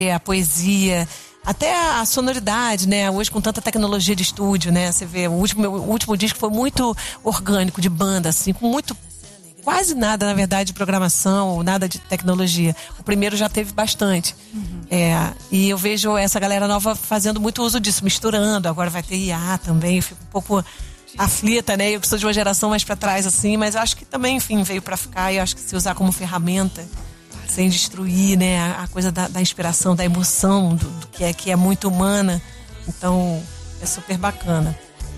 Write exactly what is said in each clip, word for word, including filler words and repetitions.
a poesia, até a sonoridade, né? Hoje com tanta tecnologia de estúdio, né? Você vê, o último, o último disco foi muito orgânico, de banda, assim, com muito, quase nada, na verdade, de programação, nada de tecnologia. O primeiro já teve bastante. Uhum. É, e eu vejo essa galera nova fazendo muito uso disso, misturando. Agora vai ter I A também, eu fico um pouco aflita, né? Eu que sou de uma geração mais pra trás, assim, mas eu acho que também, enfim, veio pra ficar, e eu acho que se usar como ferramenta, sem destruir, né, a, a coisa da, da inspiração, da emoção, do, do que é que é muito humana. Então, é super bacana.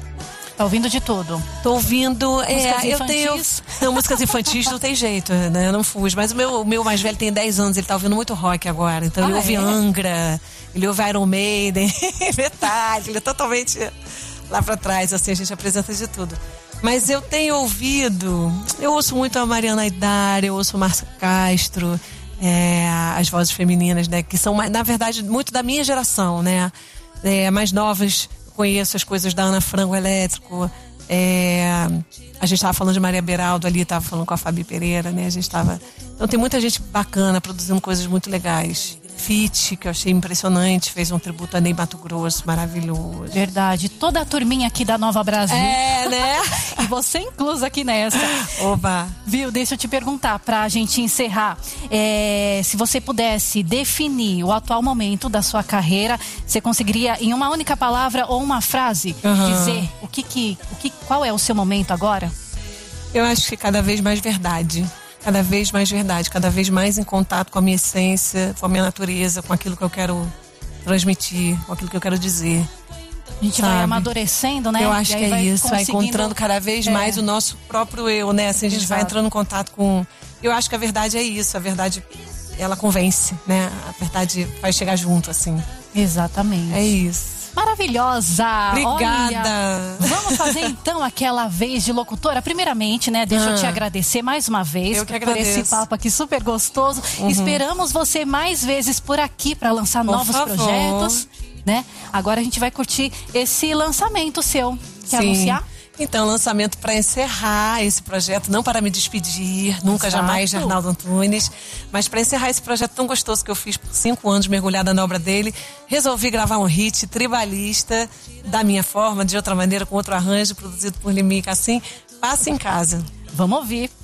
Tá ouvindo de tudo? Tô ouvindo. Músicas é, eu tenho. Não, músicas infantis não tem jeito, né? Eu não fujo. Mas o meu, o meu mais velho tem dez anos, ele tá ouvindo muito rock agora. Então ah, ele ouve é? Angra, ele ouve Iron Maiden, Metallica, ele é totalmente lá pra trás, assim, a gente apresenta de tudo. Mas eu tenho ouvido. Eu ouço muito a Mariana Aidar, eu ouço Márcia Castro. É, as vozes femininas, né, que são, na verdade, muito da minha geração, né, é, mais novas, conheço as coisas da Ana Frango Elétrico, é, a gente estava falando de Maria Beraldo ali, estava falando com a Fabi Pereira, né, a gente estava, então tem muita gente bacana produzindo coisas muito legais. Fit, que eu achei impressionante, fez um tributo a Ney Mato Grosso, maravilhoso. Verdade, toda a turminha aqui da Nova Brasil. É, né? E você inclusa aqui nessa. Oba! Viu, deixa eu te perguntar, pra gente encerrar, é, se você pudesse definir o atual momento da sua carreira, você conseguiria, em uma única palavra ou uma frase, uhum. dizer o que que, o que, qual é o seu momento agora? Eu acho que cada vez mais verdade. Cada vez mais verdade, cada vez mais em contato com a minha essência, com a minha natureza, com aquilo que eu quero transmitir, com aquilo que eu quero dizer. A gente sabe? Vai amadurecendo, né? Eu acho que é isso, vai conseguindo... encontrando cada vez é. mais o nosso próprio eu, né? Assim, a gente Exato. vai entrando em contato com... Eu acho que a verdade é isso, a verdade, ela convence, né? A verdade vai chegar junto, assim. Exatamente. É isso. Maravilhosa! Obrigada! Olha, vamos fazer então aquela vez de locutora. Primeiramente, né, deixa ah, eu te agradecer mais uma vez eu que por agradeço. esse papo aqui super gostoso. Uhum. Esperamos você mais vezes por aqui para lançar por novos favor. projetos, né? Agora a gente vai curtir esse lançamento seu. Quer Sim. anunciar? Então, lançamento para encerrar esse projeto, não para me despedir, nunca, Exato. jamais, de Arnaldo Antunes, mas para encerrar esse projeto tão gostoso que eu fiz por cinco anos, mergulhada na obra dele, resolvi gravar um hit tribalista, da minha forma, de outra maneira, com outro arranjo, produzido por Limica, assim, Passa em Casa. Vamos ouvir.